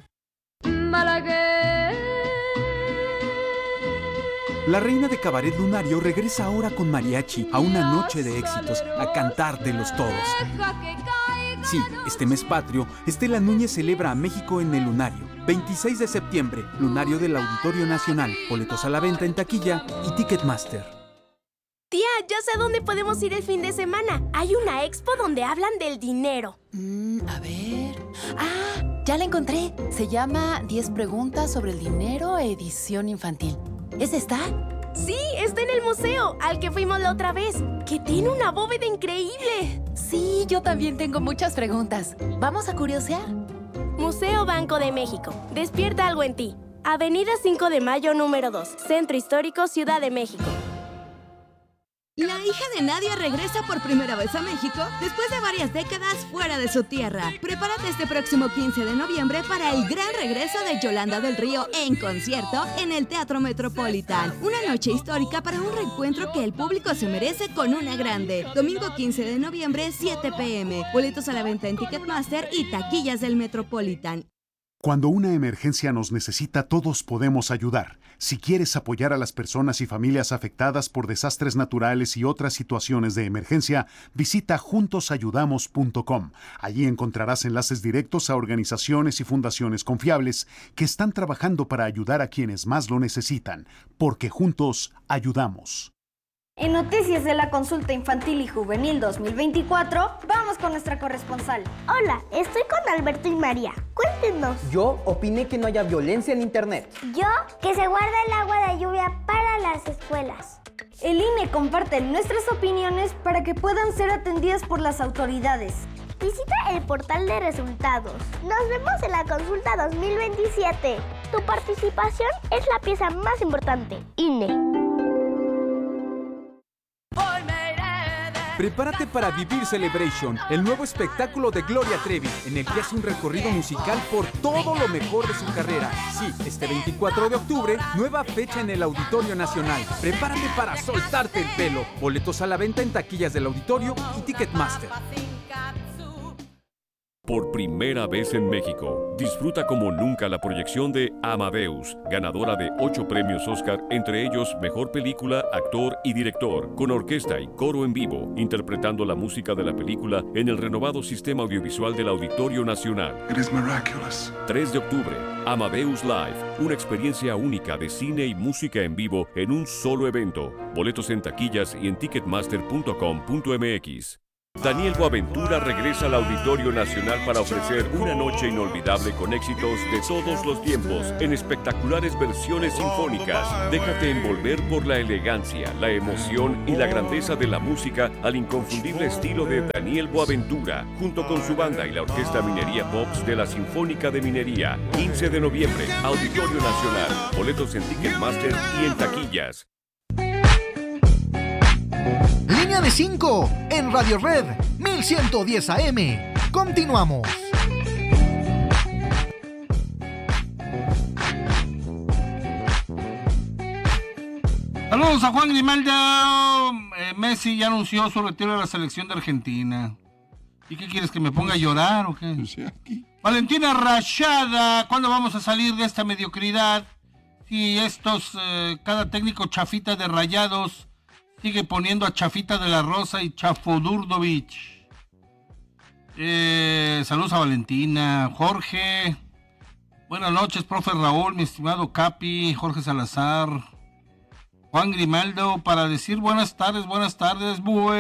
La reina de cabaret lunario regresa ahora con mariachi a una noche de éxitos, a cantártelos todos. Sí, este mes patrio, Estela Núñez celebra a México en el Lunario. 26 de septiembre, Lunario del Auditorio Nacional. Boletos a la venta en taquilla y Ticketmaster. Tía, ya sé a dónde podemos ir el fin de semana. Hay una expo donde hablan del dinero. A ver... ¡Ah! Ya la encontré. Se llama 10 preguntas sobre el dinero, edición infantil. ¿Es esta? Sí, está en el museo, al que fuimos la otra vez, que tiene una bóveda increíble. Sí, yo también tengo muchas preguntas. ¿Vamos a curiosear? Museo Banco de México. Despierta algo en ti. Avenida 5 de Mayo, número 2. Centro Histórico, Ciudad de México. La hija de Nadia regresa por primera vez a México después de varias décadas fuera de su tierra. Prepárate este próximo 15 de noviembre para el gran regreso de Yolanda del Río en concierto en el Teatro Metropolitan. Una noche histórica para un reencuentro que el público se merece con una grande. Domingo 15 de noviembre, 7 p.m. Boletos a la venta en Ticketmaster y taquillas del Metropolitan. Cuando una emergencia nos necesita, todos podemos ayudar. Si quieres apoyar a las personas y familias afectadas por desastres naturales y otras situaciones de emergencia, visita juntosayudamos.com. Allí encontrarás enlaces directos a organizaciones y fundaciones confiables que están trabajando para ayudar a quienes más lo necesitan, porque juntos ayudamos. En Noticias de la Consulta Infantil y Juvenil 2024, vamos con nuestra corresponsal. Hola, estoy con Alberto y María. Cuéntenos. Yo opiné que no haya violencia en Internet. Yo, que se guarda el agua de lluvia para las escuelas. El INE comparte nuestras opiniones para que puedan ser atendidas por las autoridades. Visita el portal de resultados. Nos vemos en la consulta 2027. Tu participación es la pieza más importante. INE. Prepárate para vivir Celebration, el nuevo espectáculo de Gloria Trevi, en el que hace un recorrido musical por todo lo mejor de su carrera. Sí, este 24 de octubre, nueva fecha en el Auditorio Nacional. Prepárate para soltarte el pelo. Boletos a la venta en taquillas del Auditorio y Ticketmaster. Por primera vez en México, disfruta como nunca la proyección de Amadeus, ganadora de 8 premios Oscar, entre ellos Mejor Película, Actor y Director, con orquesta y coro en vivo, interpretando la música de la película en el renovado sistema audiovisual del Auditorio Nacional. 3 de octubre, Amadeus Live, una experiencia única de cine y música en vivo en un solo evento. Boletos en taquillas y en ticketmaster.com.mx. Daniel Boaventura regresa al Auditorio Nacional para ofrecer una noche inolvidable con éxitos de todos los tiempos en espectaculares versiones sinfónicas. Déjate envolver por la elegancia, la emoción y la grandeza de la música al inconfundible estilo de Daniel Boaventura, junto con su banda y la Orquesta Minería Pops de la Sinfónica de Minería. 15 de noviembre, Auditorio Nacional. Boletos en Ticketmaster y en taquillas. Línea de 5 en Radio Red 1110 AM. Continuamos. Saludos a Juan Grimaldo. Messi ya anunció su retiro de la selección de Argentina. ¿Y qué quieres, que me ponga a llorar o qué? Valentina Rayada, ¿cuándo vamos a salir de esta mediocridad? Si estos, cada técnico chafita de Rayados sigue poniendo a Chafita de la Rosa y Chafodurdovich. Saludos a Valentina. Jorge. Buenas noches, profe Raúl, mi estimado Capi, Jorge Salazar. Juan Grimaldo, para decir buenas tardes. Buenas tardes.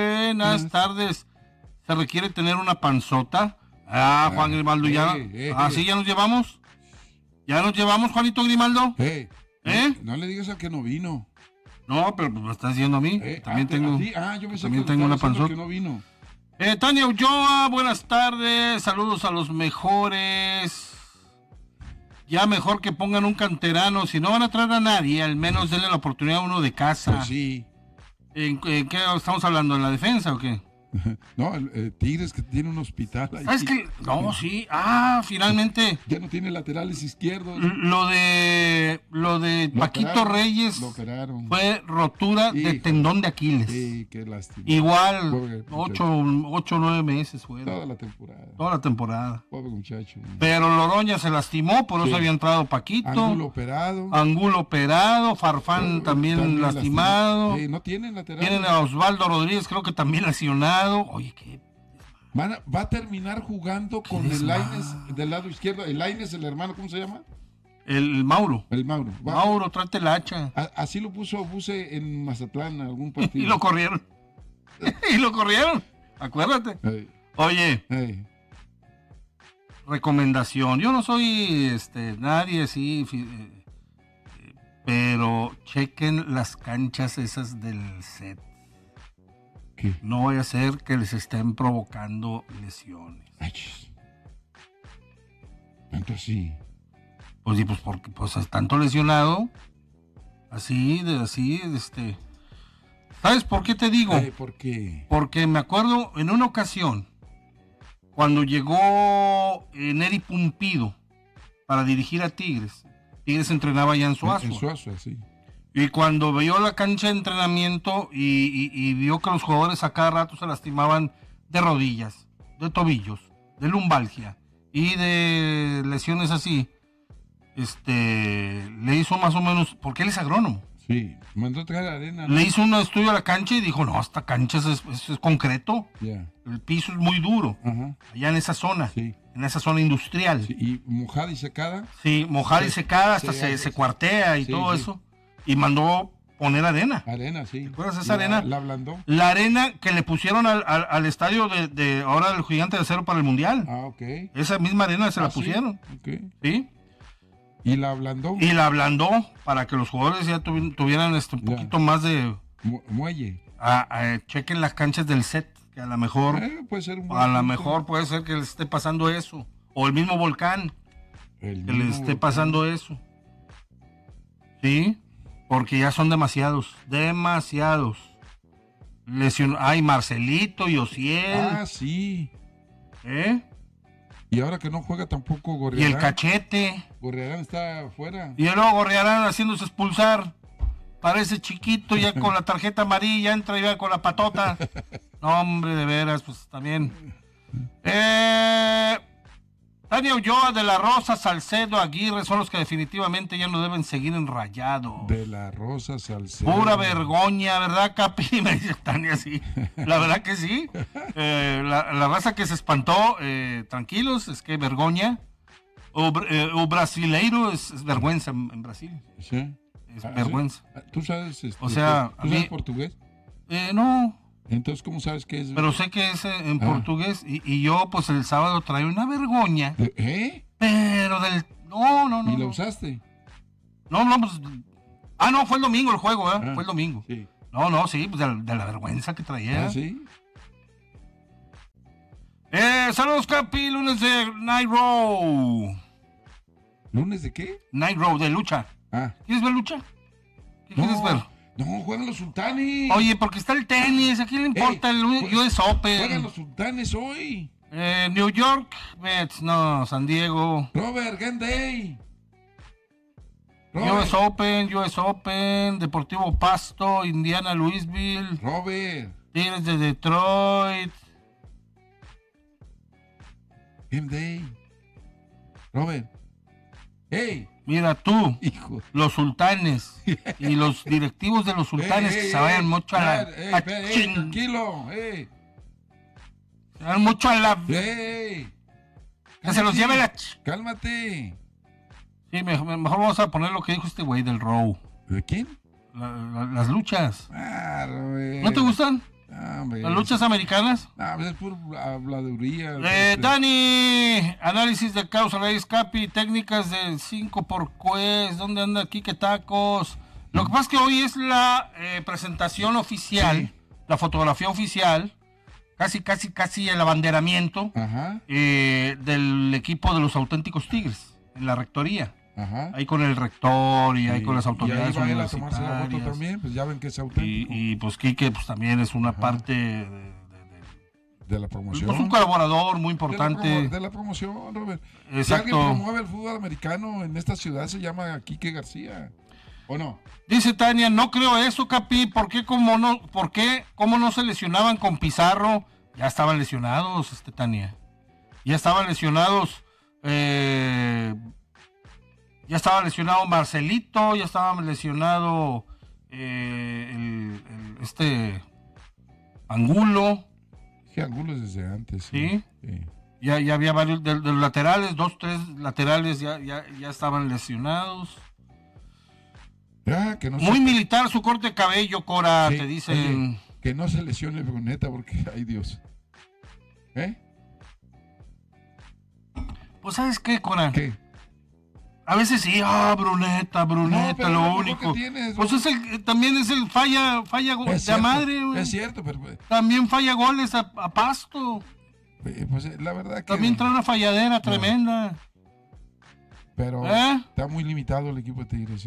¿Se requiere tener una panzota? Juan Grimaldo, ya. ¿Sí ya nos llevamos? ¿Ya nos llevamos, Juanito Grimaldo? No le digas al que no vino. No, pero me estás diciendo a mí. También tengo una panzota. Que no vino. Tania Ulloa, buenas tardes. Saludos a los mejores. Ya mejor que pongan un canterano. Si no van a traer a nadie, al menos denle la oportunidad a uno de casa. Pues sí. ¿En qué estamos hablando? ¿En la defensa o qué? No, el Tigres que tiene un hospital ahí. ¿Sabes qué? No, sí. Finalmente. Ya no tiene laterales izquierdos. Lo de Paquito Reyes fue rotura de tendón de Aquiles. Sí, qué lástima. Igual, 8 o 9 meses fue. Toda la temporada. Pobre muchacho. Pero Loroña se lastimó, por eso había entrado Paquito. Angulo operado. Farfán también lastimado. Sí, no tienen laterales. Tienen a Osvaldo Rodríguez, creo que también lesionado. Oye, ¿qué? Va a terminar jugando con el Lainez del lado izquierdo. El Lainez, el hermano, ¿cómo se llama? El Mauro. Mauro, tráete el hacha. Así lo puso Buse en Mazatlán, en algún partido. Y lo corrieron. Acuérdate. Oye. Recomendación. Yo no soy nadie así, pero chequen las canchas esas del set. ¿Qué? No vaya a ser que les estén provocando lesiones. ¿Tanto así? Pues sí, pues porque tanto lesionado. Así. ¿Sabes por qué te digo? ¿Por qué? Porque me acuerdo en una ocasión, cuando llegó Neri Pumpido para dirigir a Tigres. Tigres entrenaba allá en Suazua. En Suazua, sí. Y cuando vio la cancha de entrenamiento y vio que los jugadores a cada rato se lastimaban de rodillas, de tobillos, de lumbalgia y de lesiones así, le hizo más o menos, porque él es agrónomo. Sí, mandó traer arena, ¿no? Le hizo un estudio a la cancha y dijo, no, esta cancha es concreto. Yeah. El piso es muy duro. Allá en esa zona, en esa zona industrial. Sí, y mojada y secada. Sí, mojada y secada, hasta se cuartea y todo eso. Y mandó poner arena. Arena, sí. ¿Te acuerdas de esa arena? La ablandó. La arena que le pusieron al estadio de ahora del Gigante de Acero para el Mundial. Ok. Esa misma arena se la pusieron. Okay. ¿Sí? ¿Y la ablandó? Y la ablandó para que los jugadores ya tuvieran un poquito más de... Muelle. Chequen las canchas del set, que a lo mejor... puede ser mejor puede ser que les esté pasando eso. O el mismo Volcán. Que les esté pasando eso. ¿Sí? Porque ya son demasiados. Hay Marcelito y Ociel. Sí. Y ahora que no juega tampoco Gorriarán. Y el Cachete. Gorriarán está afuera. Y luego Gorriarán haciéndose expulsar. Parece chiquito ya con la tarjeta amarilla, entra y va con la patota. No, hombre, de veras, pues también. Tania Ulloa, De la Rosa, Salcedo, Aguirre son los que definitivamente ya no deben seguir en Rayados. De la Rosa, Salcedo. Pura vergoña, ¿verdad, Capi? Me dice Tania, sí. La verdad que sí. La raza que se espantó, tranquilos, es que vergoña. O brasileiro es vergüenza en Brasil. Sí. Es vergüenza. ¿Sí? ¿Tú sabes, o sea, ¿tú sabes portugués? No. Entonces, ¿cómo sabes que es? Pero sé que es en portugués y yo, pues, el sábado traí una vergoña. Pero del... No. ¿Y la usaste? No, pues... no, fue el domingo el juego, fue el domingo. Sí. Sí, pues de la vergüenza que traía. ¿Sí? Saludos, Capi, lunes de Night Row. ¿Lunes de qué? Night Row, de lucha. ¿Quieres ver lucha? ¿Qué quieres ver? No, juegan los sultanes. Oye, porque está el tenis, ¿a quién le importa el US Open? Juegan los sultanes hoy. New York Mets, no, San Diego. Robert, Game Day. US Open, Deportivo Pasto, Indiana, Louisville. Robert. Tigres de Detroit. Game Day. Robert. Hey. Mira tú, hijo. Los sultanes y los directivos de los sultanes que se vayan mucho a la... tranquilo, Se vayan mucho a la... Que se los lleve la... Cálmate. Sí, mejor vamos a poner lo que dijo este güey del Row. ¿De quién? Las luchas. Robert. ¿No te gustan? Hombre, ¿Las luchas americanas? Es pura habladuría. Dani, análisis de causa raíz, Capi, técnicas de 5 por Quest, ¿dónde anda Quique Tacos? Lo que pasa es que hoy es la presentación oficial, la fotografía oficial, casi el abanderamiento del equipo de los auténticos Tigres, en la rectoría. Ahí con el rector y ahí con las autoridades universitarias. Y ahí va a tomarse la foto también, pues ya ven que es auténtico. Y pues Quique pues también es una parte de la promoción. Es un colaborador muy importante. De la promoción, Robert. Exacto. Si alguien promueve el fútbol americano en esta ciudad se llama Quique García. ¿O no? Dice Tania, no creo eso, Capi. ¿Cómo no se lesionaban con Pizarro? Ya estaban lesionados, Tania. Ya estaban lesionados. Ya estaba lesionado Marcelito, ya estaba lesionado Angulo. Sí, Angulo desde antes. Sí. Ya había varios de los laterales, 2-3 laterales ya estaban lesionados. Que no muy militar su corte de cabello, Cora, te dicen. Oye, que no se lesione Bruneta porque, ay Dios. Pues ¿sabes qué, Cora? ¿Qué? A veces sí, Bruneta, lo único. Pues también es el falla de madre, güey. Es cierto, pero... También falla goles a Pasto. Pues la verdad que... También trae una falladera tremenda. Pero está muy limitado el equipo de Tigres.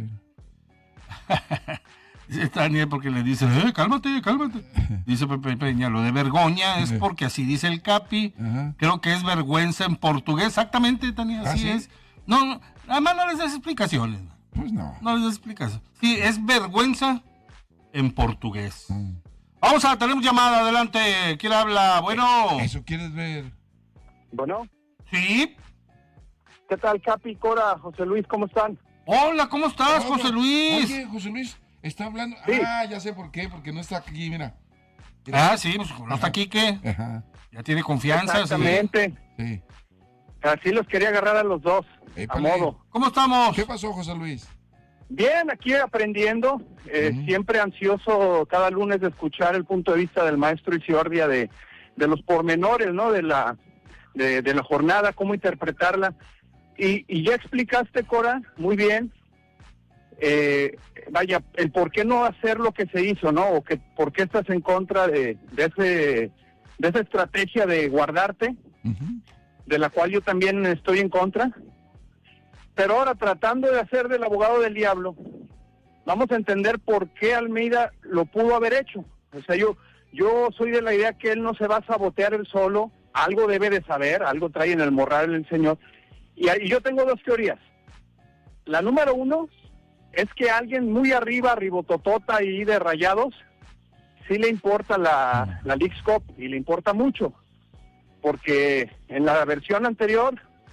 Dice Daniel porque le dice, cálmate. Dice Pepe Peña, lo de vergoña es porque así dice el Capi. Creo que es vergüenza en portugués. Exactamente, Daniel, así es. No, además no les das explicaciones. Pues no. No les das explicaciones. Sí, es vergüenza en portugués. Tenemos llamada, adelante. ¿Quién habla? Bueno. ¿Eso quieres ver? Bueno. Sí. ¿Qué tal, Capi, Cora, José Luis? ¿Cómo están? Hola, ¿cómo estás, José Luis? Oye, José Luis, está hablando... Sí. Ya sé por qué, porque no está aquí, mira. Sí, pues no está aquí, ¿qué? Ya tiene confianza. Exactamente. Sí. Así los quería agarrar a los dos, a modo. ¿Cómo estamos? ¿Qué pasó, José Luis? Bien, aquí aprendiendo, siempre ansioso cada lunes de escuchar el punto de vista del maestro Isiordia de los pormenores, ¿no? De la jornada, cómo interpretarla. Y ya explicaste, Cora, muy bien, el por qué no hacer lo que se hizo, ¿no? O que por qué estás en contra de esa estrategia de guardarte, de la cual yo también estoy en contra. Pero ahora, tratando de hacer del abogado del diablo, vamos a entender por qué Almeida lo pudo haber hecho. O sea, yo soy de la idea que él no se va a sabotear él solo, algo debe de saber, algo trae en el morral el señor. Y yo tengo dos teorías. La número uno es que alguien muy arribototota y de Rayados, sí le importa la Leagues Cup y le importa mucho. Porque en la versión anterior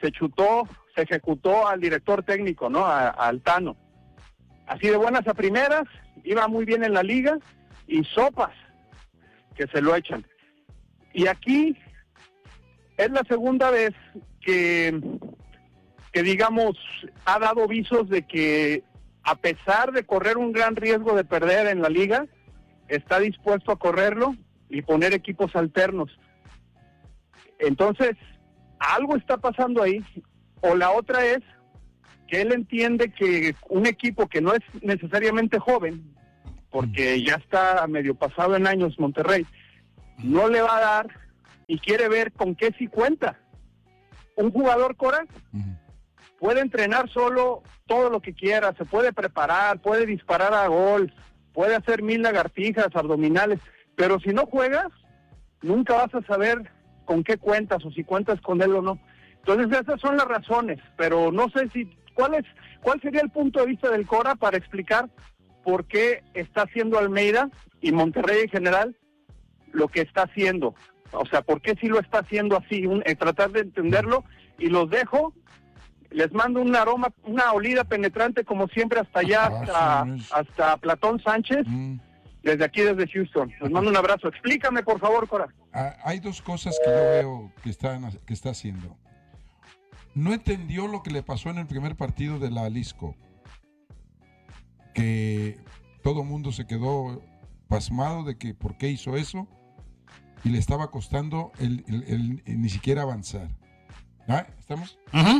se ejecutó al director técnico, ¿no? A Altano. Así de buenas a primeras, iba muy bien en la liga, y sopas que se lo echan. Y aquí es la segunda vez que digamos, ha dado visos de que, a pesar de correr un gran riesgo de perder en la liga, está dispuesto a correrlo y poner equipos alternos. Entonces, algo está pasando ahí. O la otra es que él entiende que un equipo que no es necesariamente joven, porque ya está medio pasado en años Monterrey, no le va a dar y quiere ver con qué sí cuenta. Un jugador, Cora, puede entrenar solo todo lo que quiera, se puede preparar, puede disparar a gol, puede hacer 1000 lagartijas, abdominales, pero si no juegas, nunca vas a saber con qué cuentas o si cuentas con él o no. Entonces esas son las razones, pero no sé cuál sería el punto de vista del Cora para explicar por qué está haciendo Almeida y Monterrey en general lo que está haciendo. O sea, por qué sí lo está haciendo así, tratar de entenderlo, y los dejo. Les mando un aroma, una olida penetrante como siempre hasta allá, hasta Platón Sánchez, desde aquí, desde Houston. Les mando un abrazo. Explícame, por favor, Cora. Hay dos cosas que yo veo que está haciendo. No entendió lo que le pasó en el primer partido de la Jalisco, que todo el mundo se quedó pasmado de que por qué hizo eso, y le estaba costando el ni siquiera avanzar. ¿Ah? ¿Estamos?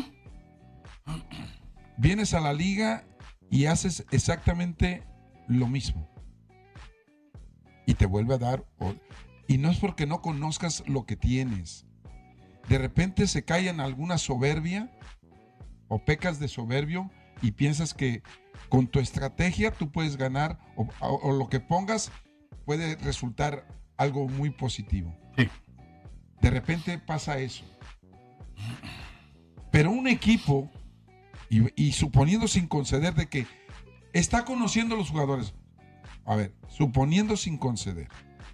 Vienes a la liga y haces exactamente lo mismo y te vuelve a dar, y no es porque no conozcas lo que tienes. De repente se cae en alguna soberbia o pecas de soberbio y piensas que con tu estrategia tú puedes ganar, o lo que pongas puede resultar algo muy positivo. Sí. De repente pasa eso. Pero un equipo, y suponiendo sin conceder de que está conociendo a los jugadores, a ver, suponiendo sin conceder,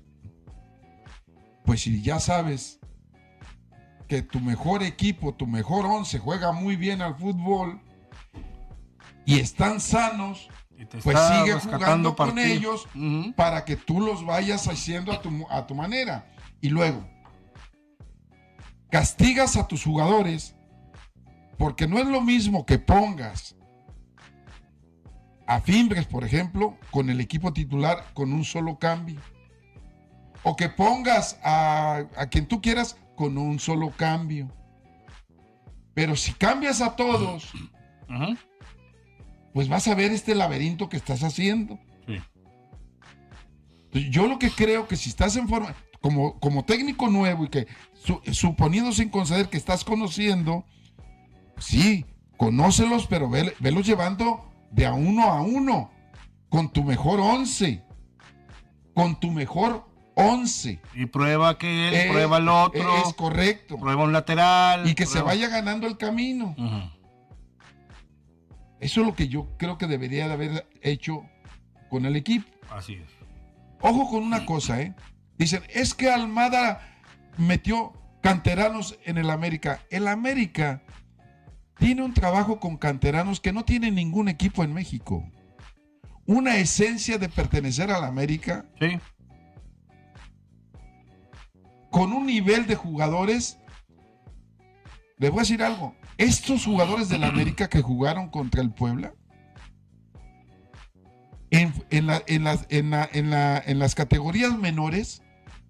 pues si ya sabes que tu mejor equipo, tu mejor 11 juega muy bien al fútbol y están sanos, pues sigue jugando con ellos para que tú los vayas haciendo a tu manera. Y luego castigas a tus jugadores, porque no es lo mismo que pongas a Fimbres, por ejemplo, con el equipo titular con un solo cambio, o que pongas a quien tú quieras con un solo cambio. Pero si cambias a todos, pues vas a ver este laberinto que estás haciendo. Sí. Entonces, yo lo que creo que si estás en forma, como técnico nuevo, y que suponiendo sin conceder que estás conociendo, sí, conócelos, pero velos llevando de a uno, con tu mejor 11, y prueba que él, prueba el otro, es correcto, prueba un lateral, y que se vaya ganando el camino. Eso es lo que yo creo que debería de haber hecho con el equipo. Así es. Ojo con una cosa, dicen, es que Almada metió canteranos en el América. El América tiene un trabajo con canteranos que no tiene ningún equipo en México. Una esencia de pertenecer al América. Sí. Con un nivel de jugadores. Les voy a decir algo. Estos jugadores del América que jugaron contra el Puebla, en las categorías menores,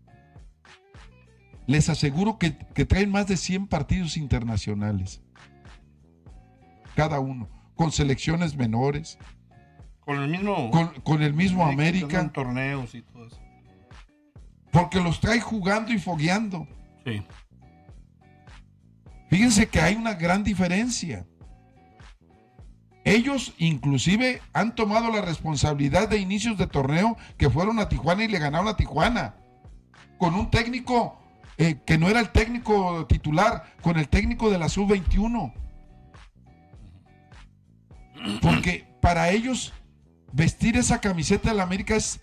les aseguro que traen más de 100 partidos internacionales. Cada uno, con selecciones menores, con el mismo América, en torneos y todo eso, porque los trae jugando y fogueando. Sí. Fíjense que hay una gran diferencia. Ellos inclusive han tomado la responsabilidad de inicios de torneo que fueron a Tijuana y le ganaron a Tijuana con un técnico que no era el técnico titular, con el técnico de la Sub-21. Porque para ellos vestir esa camiseta de la América es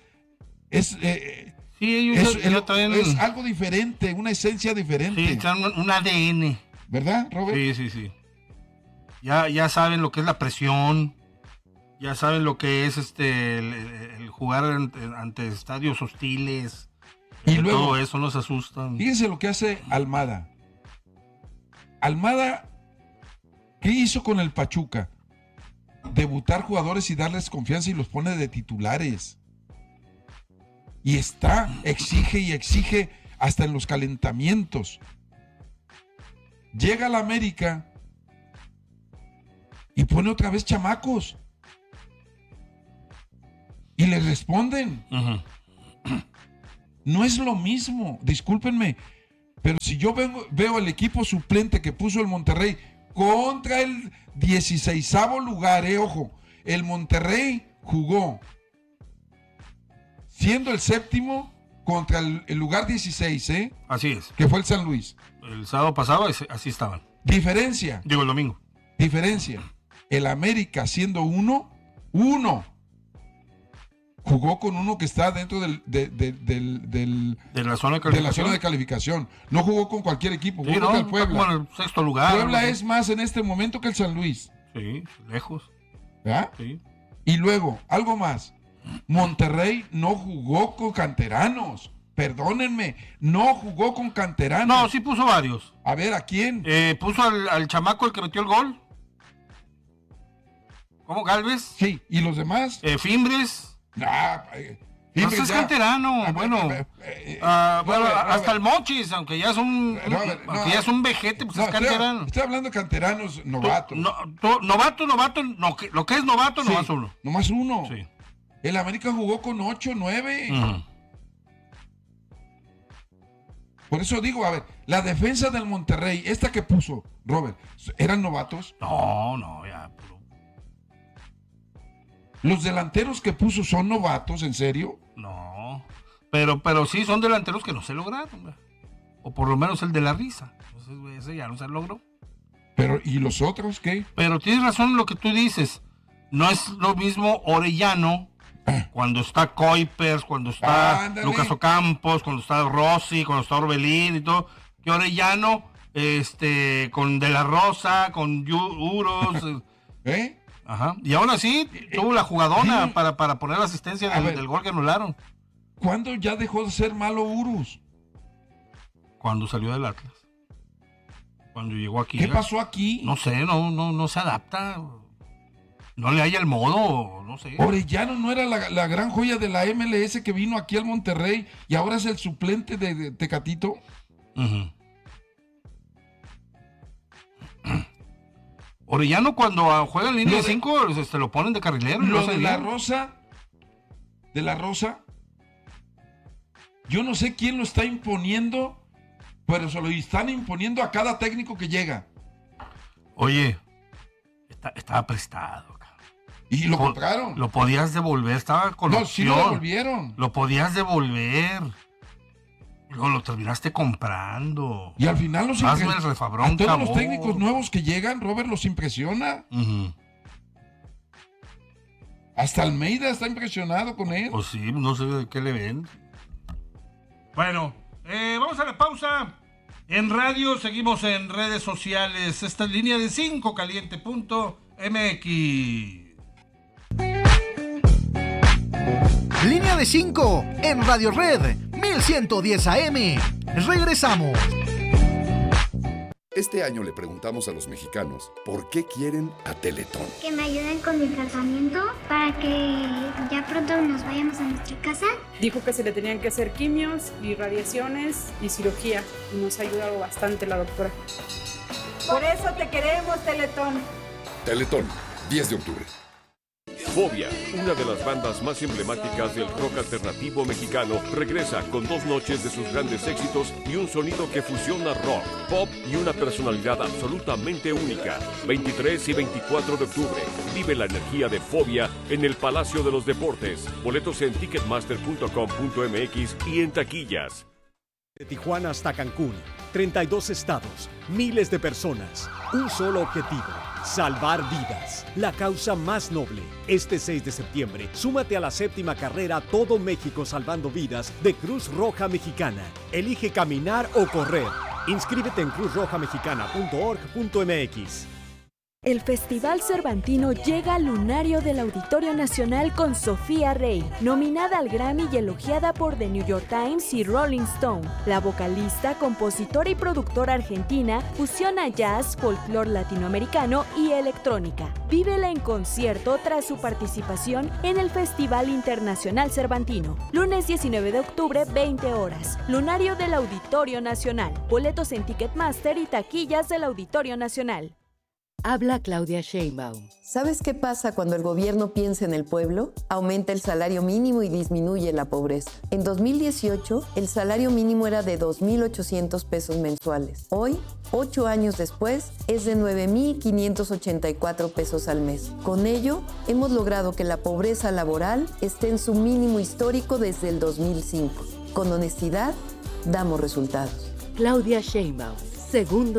ellos traen algo diferente, una esencia diferente. Sí, traen un ADN. ¿Verdad, Robert? Sí. Ya saben lo que es la presión, ya saben lo que es el jugar ante estadios hostiles, y luego, todo eso nos asustan. Fíjense lo que hace Almada. Almada, ¿qué hizo con el Pachuca? Debutar jugadores y darles confianza y los pone de titulares. Y exige hasta en los calentamientos. Llega a la América y pone otra vez chamacos. Y le responden. Uh-huh. No es lo mismo, discúlpenme, pero si yo veo el equipo suplente que puso el Monterrey contra el 16º lugar, ojo, el Monterrey jugó siendo el 7º contra el lugar 16, Así es. Que fue el San Luis. El sábado pasado así estaban. Diferencia. Digo, el domingo. Diferencia. El América siendo uno, jugó con uno que está dentro de la zona de calificación. No jugó con cualquier equipo, jugó contra el Puebla. Como el 6º lugar. Puebla es más en este momento que el San Luis. Sí, lejos. ¿Verdad? Sí. Y luego, algo más. Monterrey no jugó con canteranos. Perdónenme, no jugó con canteranos. No, sí puso varios. A ver, ¿a quién? Puso al chamaco el que metió el gol. ¿Cómo, Galvez? Sí, ¿y los demás? Fimbres. No es canterano, hasta el Mochis, aunque ya es un vejete, pues es canterano. Estoy hablando de canteranos novatos. Novato, lo que es novato, sí, nomás uno. Nomás uno. Sí. El América jugó con 8, 9. Uh-huh. Por eso digo, a ver, la defensa del Monterrey, esta que puso, Robert, ¿eran novatos? No, ya. ¿Los delanteros que puso son novatos, en serio? No, pero sí son delanteros que no se lograron, o por lo menos el de la Risa. Entonces, ese ya no se logró. Pero, ¿y los otros qué? Pero tienes razón en lo que tú dices. No es lo mismo Orellano cuando está Kuipers, cuando está Lucas Ocampos, cuando está Rossi, cuando está Orbelín y todo, que Orellano con De La Rosa, con Uros. Ajá. Y aún así tuvo la jugadona para poner la asistencia del gol que anularon. ¿Cuándo ya dejó de ser malo Urus? Cuando salió del Atlas. Cuando llegó aquí. ¿Qué pasó aquí? No sé, no se adapta. No le halla el modo, no sé. Orellano no era la gran joya de la MLS que vino aquí al Monterrey y ahora es el suplente de Tecatito. Uh-huh. Orellano cuando juega en línea de 5 lo ponen de carrilero. Lo de La Rosa, yo no sé quién lo está imponiendo, pero se lo están imponiendo a cada técnico que llega. Oye, estaba prestado. Y lo compraron. Lo podías devolver, estaba con opción. No, sí lo devolvieron. Lo podías devolver. Luego lo terminaste comprando. Y al final el refabrón, a todos los técnicos nuevos que llegan, Robert, los impresiona. Uh-huh. Hasta Almeida está impresionado con él. Pues sí, no sé de qué le ven. Bueno, vamos a la pausa. En radio seguimos en redes sociales. Esta es Línea de 5, caliente.mx. Línea de 5 en Radio Red 1110 AM. Regresamos. Este año le preguntamos a los mexicanos por qué quieren a Teletón. Que me ayuden con mi tratamiento para que ya pronto nos vayamos a nuestra casa. Dijo que se le tenían que hacer quimios y radiaciones y cirugía. Y nos ha ayudado bastante la doctora. Por eso te queremos, Teletón. Teletón, 10 de octubre. Fobia, una de las bandas más emblemáticas del rock alternativo mexicano, regresa con 2 noches de sus grandes éxitos y un sonido que fusiona rock, pop y una personalidad absolutamente única. 23 y 24 de octubre, vive la energía de Fobia en el Palacio de los Deportes. Boletos en ticketmaster.com.mx y en taquillas. De Tijuana hasta Cancún, 32 estados, miles de personas, un solo objetivo: salvar vidas, la causa más noble. Este 6 de septiembre, súmate a la 7ª carrera Todo México Salvando Vidas de Cruz Roja Mexicana. Elige caminar o correr. Inscríbete en cruzrojamexicana.org.mx. El Festival Cervantino llega al lunario del Auditorio Nacional con Sofía Rey, nominada al Grammy y elogiada por The New York Times y Rolling Stone. La vocalista, compositora y productora argentina fusiona jazz, folclore latinoamericano y electrónica. Vívela en concierto tras su participación en el Festival Internacional Cervantino. Lunes 19 de octubre, 20 horas. Lunario del Auditorio Nacional. Boletos en Ticketmaster y taquillas del Auditorio Nacional. Habla Claudia Sheinbaum. ¿Sabes qué pasa cuando el gobierno piensa en el pueblo? Aumenta el salario mínimo y disminuye la pobreza. En 2018, el salario mínimo era de 2.800 pesos mensuales. Hoy, 8 años después, es de 9.584 pesos al mes. Con ello, hemos logrado que la pobreza laboral esté en su mínimo histórico desde el 2005. Con honestidad, damos resultados. Claudia Sheinbaum, segundo